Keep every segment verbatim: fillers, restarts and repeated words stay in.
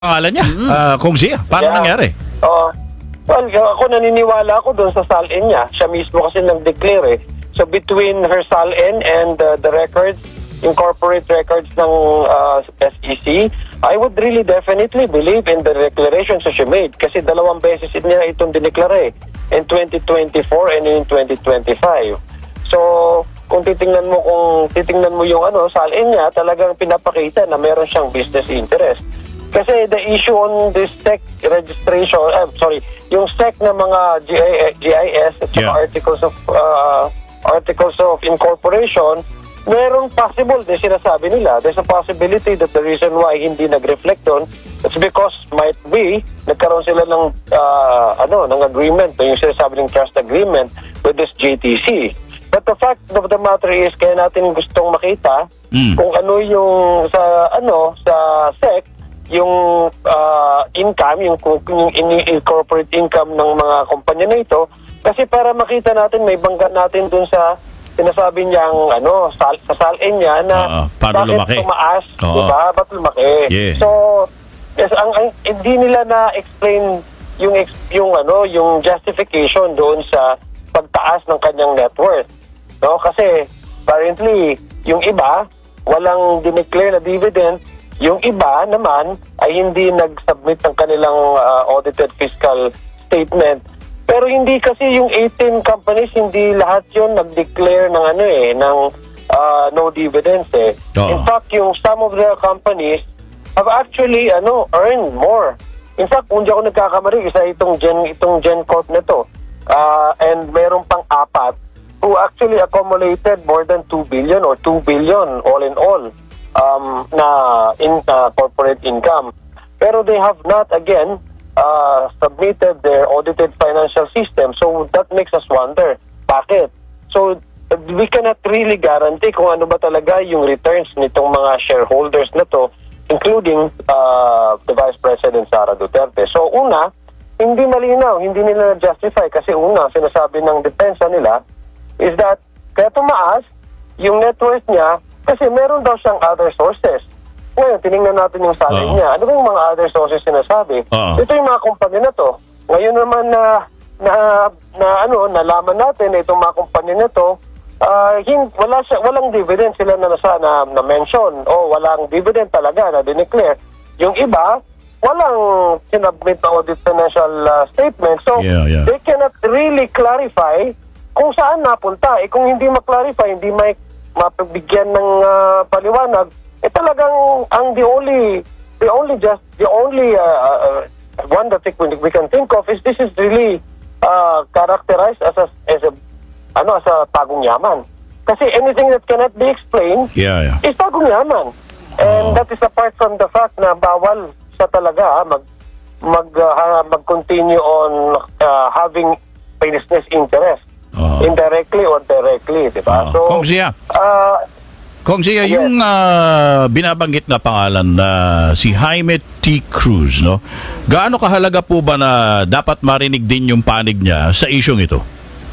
Pangalan niya, mm. uh, Kung Zia. Paano yeah. nangyari? Uh, well, ako naniniwala ako doon sa salin niya. Siya mismo kasi nag-declare eh. So between her salin and uh, the records, yung corporate records ng uh, S E C, I would really definitely believe in the declarations that she made. Kasi dalawang beses niya itong dineklara eh. In twenty twenty-four and in twenty twenty-five. So, kung titingnan mo kung titingnan mo yung ano, salin niya, talagang pinapakita na meron siyang business interest. Kasi the issue on this S E C registration, uh, sorry, yung S E C na mga G I S at yeah. articles of uh, articles of incorporation, meron possible, din sinasabi nila, there's a possibility that the reason why hindi nag-reflect on, it's because might be, nagkaroon sila ng, uh, ano, ng agreement, yung sinasabi ng trust agreement with this J T C. But the fact of the matter is, kaya natin gustong makita mm. kung ano yung sa, ano, sa S E C, yung uh, income, yung, yung in-corporate income ng mga kumpanya na ito, kasi para makita natin, may bangga natin dun sa sinasabi niyang, ano, sal, sa salin niya na uh, bakit lumaki? Tumaas, uh, diba? Ba't lumaki? Yeah. So, yes, ang, ang, hindi nila na-explain yung, yung, ano, yung justification doon sa pagtaas ng kanyang net worth. No? Kasi, apparently, yung iba, walang dineclare na dividend. Yung iba naman ay hindi nag-submit ng kanilang uh, audited fiscal statement. Pero hindi kasi yung eighteen companies, hindi lahat yun nag-declare ng ano eh, ng uh, no dividends eh. Uh-oh. In fact, yung some of the companies have actually ano earned more. In fact, kung di ako nagkakamali, isa itong Gen, itong GenCorp na to. Uh, and meron pang apat who actually accumulated more than two billion or two billion all in all. Um, na in uh, corporate income. Pero they have not, again, uh, submitted their audited financial system. So that makes us wonder, bakit? So we cannot really guarantee kung ano ba talaga yung returns nitong mga shareholders na to, including uh, the Vice President Sara Duterte. So una, hindi malinaw, hindi nila justify kasi una, sinasabi ng depensa nila is that kaya tumaas yung net worth niya kasi meron daw siyang other sources. Ngayon, tinignan natin yung salary uh-oh. niya. Ano ba yung mga other sources sinasabi? Uh-oh. Ito yung mga kumpanya na to. Ngayon naman na, na, na ano, nalaman natin na itong mga kumpanya na to, uh, hin, wala siya, walang dividend sila na nasa na, na mention o walang dividend talaga na dineclare. Yung iba, walang sinubmit na audit financial uh, statement. So, yeah, yeah. they cannot really clarify kung saan napunta. Eh, kung hindi ma-clarify, hindi may mapabigyan ng uh, paliwanag, eh talagang ang the only the only just the only uh, uh, one that we, we can think of is this is really uh, characterized as a as a ano as a tagong yaman. Kasi anything that cannot be explained yeah, yeah. is tagong yaman. And oh. that is apart from the fact na bawal sa talaga mag mag uh, mag-continue on uh, having business interest. Uh-huh. Indirectly or directly, di ba? Uh-huh. So, Kung Zia, uh, Kung Zia, yes. yung uh, binabanggit na pangalan na uh, si Jaime T. Cruz, no? Gaano kahalaga po ba na dapat marinig din yung panig niya sa isyong ito?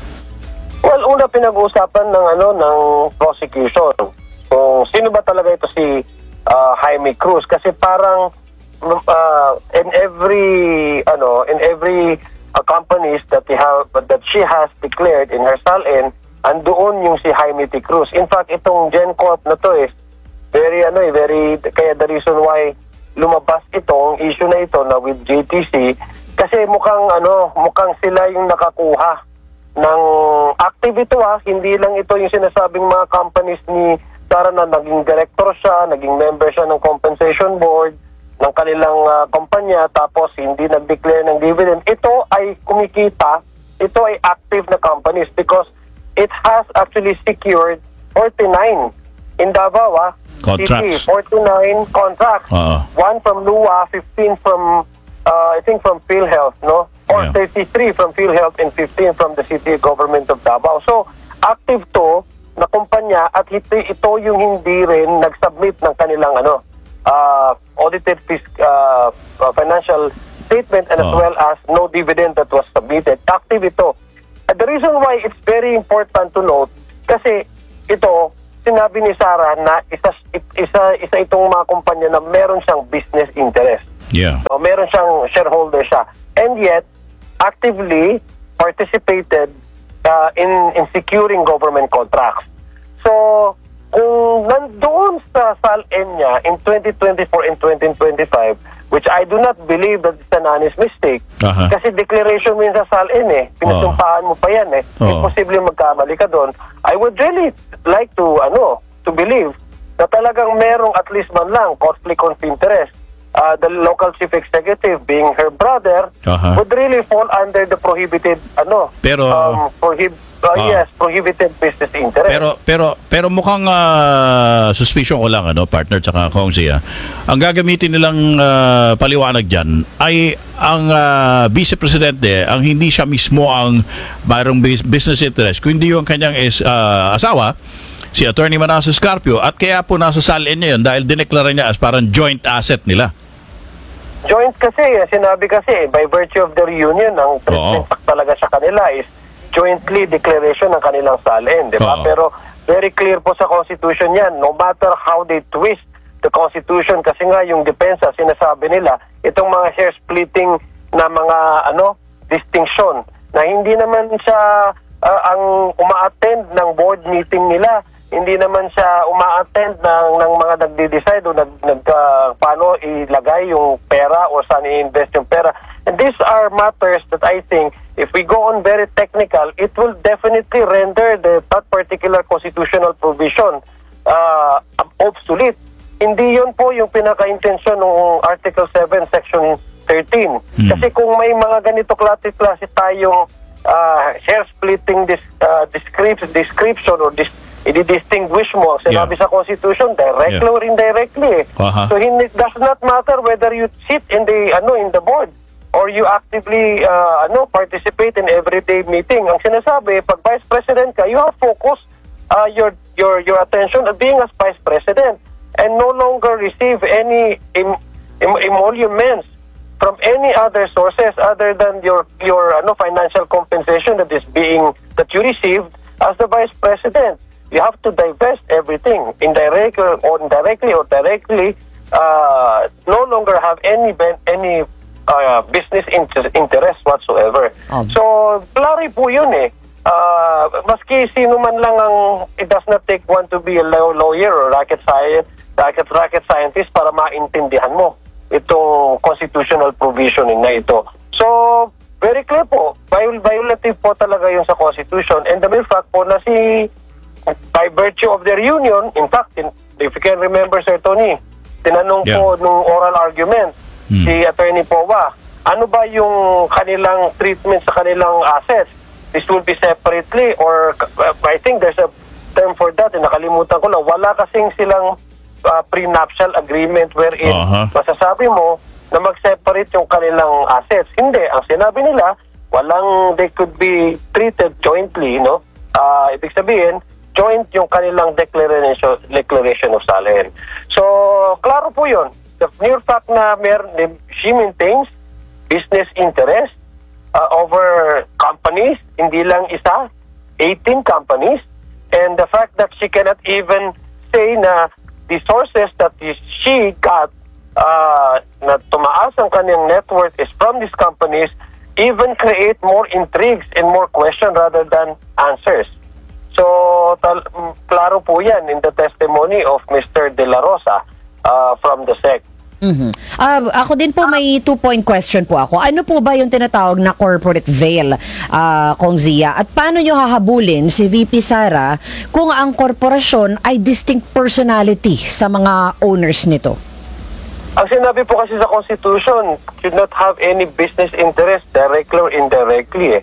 Well, una pinag-uusapan ng ano ng prosecution. Kung sino ba talaga ito si uh, Jaime Cruz? Kasi parang uh, in every ano, in every Uh, companies that they have that she has declared in her salin, andoon yung si Jaime T. Cruz. In fact, itong GenCorp na to is very ano eh, very kaya the reason why lumabas itong issue na ito na with J T C kasi mukhang ano, mukhang sila yung nakakuha ng active ito ah, hindi lang ito yung sinasabing mga companies ni Sara na naging director siya, naging member siya ng compensation board ng kanilang uh, kumpanya tapos hindi nag-declare ng dividend. Ito ay kumikita, ito ay active na companies because it has actually secured forty-nine in Davao, ah, contracts. forty-nine contracts. Uh-huh. One from L U A, fifteen from, uh, I think from PhilHealth, no? Or yeah. thirty-three from PhilHealth and fifteen from the city government of Davao. So, active to na kumpanya at ito, ito yung hindi rin nag-submit ng kanilang ano, Uh, audited fisc- uh, uh, financial statement and oh. as well as no dividend that was submitted. Active ito. Uh, the reason why it's very important to note, kasi ito, sinabi ni Sara na isa, isa, isa itong mga kumpanya na meron siyang business interest. Yeah. So, meron siyang shareholder siya. And yet, actively participated uh, in, in securing government contracts. So, kung nandoon sa S A L N niya in twenty twenty-four and twenty twenty-five, which I do not believe that it's an honest mistake, Aha. kasi declaration mo yun sa S A L N eh, pinutumpaan mo pa yan eh, Oo. imposible magkamali ka doon. I would really like to, ano, to believe na talagang merong at least man lang conflict of interest. Uh, the local chief executive, being her brother, Aha. would really fall under the prohibited, ano, Pero- um, prohib uh, Ah. yes, prohibited business interest. Pero pero pero mukhang uh, suspicion ko lang ano partner tsaka kung siya. Ang gagamitin nilang ah, paliwanag diyan ay ang uh, vice presidente, ang hindi siya mismo ang mayroong bus- business interest, kundi yung kanyang is, ah, asawa si Attorney Manasseh Carpio, at kaya po nasa S A L N niya yun dahil dineklara niya as parang joint asset nila. Joint kasi, eh, sinabi kasi, by virtue of the reunion, ang Oo. impact talaga sa kanila is jointly declaration ng kanilang S A L N, di ba? Oo. Pero very clear po sa Constitution yan, no matter how they twist the Constitution, kasi nga yung depensa, sinasabi nila, itong mga share splitting na mga ano distinction, na hindi naman siya ah, ang uma-attend ng board meeting nila, hindi naman siya uma-attend ng, ng mga nagde-decide o nag, nag, uh, paano ilagay yung pera o saan i-invest yung pera. And these are matters that I think, if we go on very technical, it will definitely render the, that particular constitutional provision uh, obsolete. Hindi yun po yung pinaka-intensyon ng Article seven, Section thirteen. Hmm. Kasi kung may mga ganito klase-klase tayong uh, share splitting dis, uh, description, description or dis, i-distinguish mo ang sinabi Yeah. sa Constitution directly Yeah. or indirectly. Aha. So hindi, it does not matter whether you sit in the ano in the board or you actively uh, ano participate in everyday meeting. Ang sinasabi, pag Vice President ka, you have focus uh, your your your attention on being as Vice President and no longer receive any em, em, emoluments from any other sources other than your your ano financial compensation that is being that you received as the Vice President. You have to divest everything, indirectly or indirectly or directly, uh, no longer have any ben- any uh, business inter- interest whatsoever. Um. So, klaro po yun eh. Uh, maski sino man lang ang, it does not take one to be a law- lawyer or rocket science, rocket, rocket scientist para maintindihan mo itong constitutional provisioning na ito. So, very clear po, viol- violative po talaga yung sa Constitution, and the mere fact po na si by virtue of their union, in fact, in, if you can remember, Sir Tony, tinanong Yeah. po nung oral argument Hmm. si Attorney Powa, ano ba yung kanilang treatment sa kanilang assets? This will be separately or uh, I think there's a term for that, eh, nakalimutan ko lang. Wala kasing silang uh, prenuptial agreement wherein Aha. masasabi mo na mag-separate yung kanilang assets. Hindi. Ang sinabi nila, walang they could be treated jointly, no? Uh, ibig sabihin, joint yung kanilang declaration declaration of S A L N. So, klaro po yun. The mere fact na mer she maintains business interest uh, over companies, hindi lang isa, eighteen companies, and the fact that she cannot even say na the sources that is she got uh, na tumaas ang kanyang net worth is from these companies even create more intrigues and more question rather than answers. So, tal- mm, klaro po yan in the testimony of Mister De La Rosa uh, from the S E C. Mhm. Ah, ako din po may two-point question po ako. Ano po ba yung tinatawag na corporate veil, ah, Kong Zia? At paano nyo hahabulin si V P Sara kung ang korporasyon ay distinct personality sa mga owners nito? Ang sinabi po kasi sa Constitution, should not have any business interest directly or indirectly. Eh.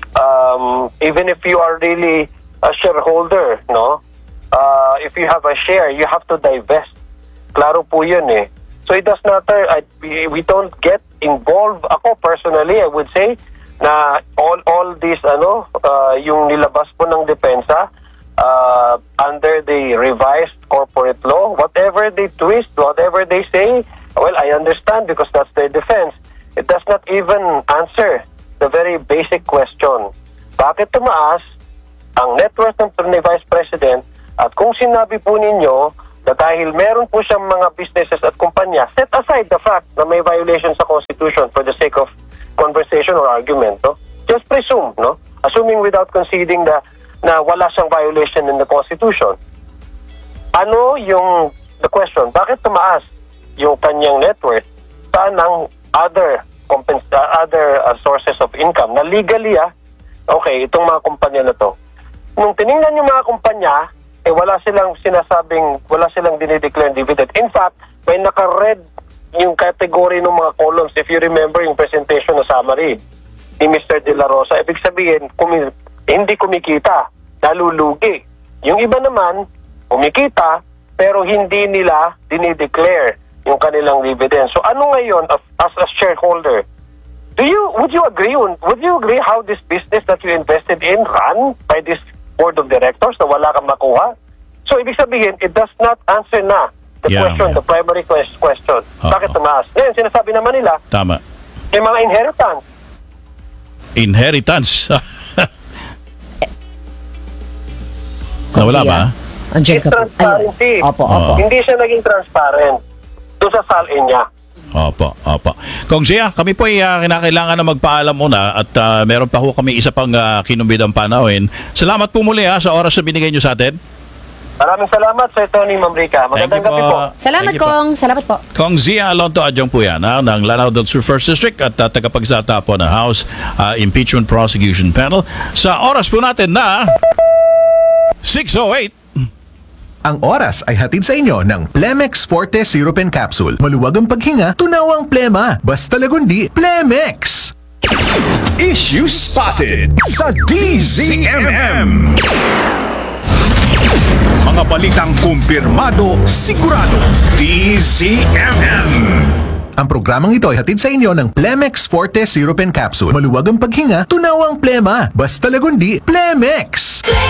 Um, even if you are really a shareholder, no? Uh, if you have a share, you have to divest. Klaro po yun eh. So it does not, uh, we, we don't get involved. Ako personally, I would say, na all all this, ano, uh, yung nilabas po ng depensa, uh, under the revised corporate law, whatever they twist, whatever they say, well, I understand because that's their defense. It does not even answer the very basic question. Bakit tumaas ang net worth ng ni Vice President at kung sinabi po ninyo na dahil meron po siyang mga businesses at kumpanya, set aside the fact na may violation sa Constitution for the sake of conversation or argument, no? Just presume, no? Assuming without conceding na, na wala siyang violation in the Constitution. Ano yung, the question, bakit tumaas yung kanyang net worth sa ng other, compens- uh, other uh, sources of income na legally, ah, okay, itong mga kumpanya na to. Nung tiningnan yung mga kumpanya, eh wala silang sinasabing, wala silang dinideclare dividend. In fact, may naka-red yung category ng mga columns. If you remember yung presentation na summary ni Mister De La Rosa, ibig sabihin, kumi- hindi kumikita, nalulugi. Yung iba naman, kumikita, pero hindi nila dinideclare yung kanilang dividend. So ano ngayon, as, as a shareholder, do you, would you agree, on, would you agree how this business that you invested in run by this board of directors na wala kang makuha? So, ibig sabihin, it does not answer na the Yeah, question, yeah. the primary quest- question. Oo. Bakit tumaas? Ngayon, sinasabi naman nila, Tama. may mga inheritance. Inheritance. Nawala ba? Andiyan It's ka po. transparency. Ayun. Opo, opo. Oo. Hindi siya naging transparent doon sa salin niya. Opo, opo. Kung Zia, kami po ay uh, kinakailangan na magpaalam muna at uh, meron pa ho kami isa pang uh, kinumbidang panahon. Salamat po muli ha, sa oras na binigay nyo sa atin. Maraming salamat, Sir Tony Mamrica. Magandang Thank you gabi po. po. Salamat, Thank you po. Kong. Salamat po. Kong Zia Alonto Adjong po yan ha, ng Lanao del Sur First District at uh, tagapagsata po ng House uh, Impeachment Prosecution Panel. Sa oras po natin na six oh eight. Ang oras ay hatid sa inyo ng Plemex Forte Syrup and Capsule. Maluwag ang paghinga, tunawang plema. Basta lagundi, Plemex! Issue spotted sa D Z M M. Mga balitang kumpirmado, sigurado. D Z M M. Ang programang ito ay hatid sa inyo ng Plemex Forte Syrup and Capsule. Maluwag ang paghinga, tunawang plema. Basta lagundi, Plemex!